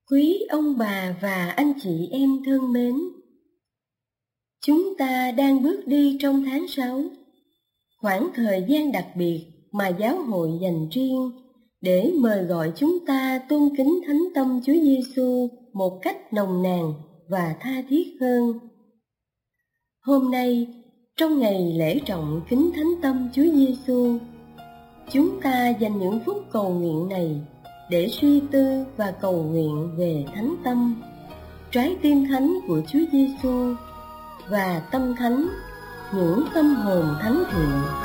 Quý ông bà và anh chị em thân mến, chúng ta đang bước đi trong tháng 6, khoảng thời gian đặc biệt mà giáo hội dành riêng để mời gọi chúng ta tôn kính thánh tâm Chúa Giêsu một cách nồng nàn và tha thiết hơn. Hôm nay, trong ngày lễ trọng kính thánh tâm Chúa Giêsu, chúng ta dành những phút cầu nguyện này để suy tư và cầu nguyện về thánh tâm, trái tim thánh của Chúa Giêsu và tâm thánh, những tâm hồn thánh thiện.